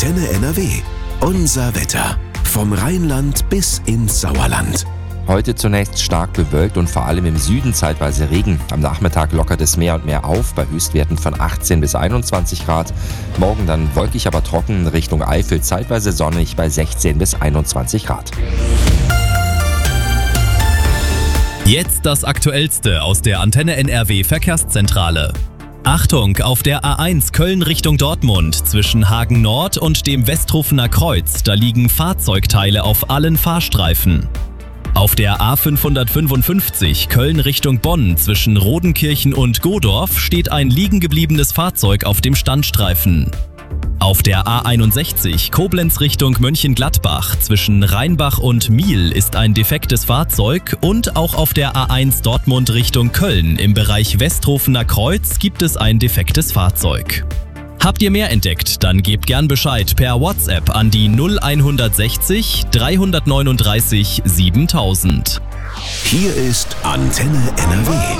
Antenne NRW. Unser Wetter. Vom Rheinland bis ins Sauerland. Heute zunächst stark bewölkt und vor allem im Süden zeitweise Regen. Am Nachmittag lockert es mehr und mehr auf, bei Höchstwerten von 18 bis 21 Grad. Morgen dann wolkig, aber trocken, Richtung Eifel zeitweise sonnig bei 16 bis 21 Grad. Jetzt das Aktuellste aus der Antenne NRW Verkehrszentrale. Achtung, auf der A1 Köln Richtung Dortmund zwischen Hagen Nord und dem Westrufener Kreuz, da liegen Fahrzeugteile auf allen Fahrstreifen. Auf der A555 Köln Richtung Bonn zwischen Rodenkirchen und Godorf steht ein liegengebliebenes Fahrzeug auf dem Standstreifen. Auf der A61 Koblenz Richtung Mönchengladbach zwischen Rheinbach und Miel ist ein defektes Fahrzeug und auch auf der A1 Dortmund Richtung Köln im Bereich Westrufener Kreuz gibt es ein defektes Fahrzeug. Habt ihr mehr entdeckt, dann gebt gern Bescheid per WhatsApp an die 0160 339 7000. Hier ist Antenne NRW.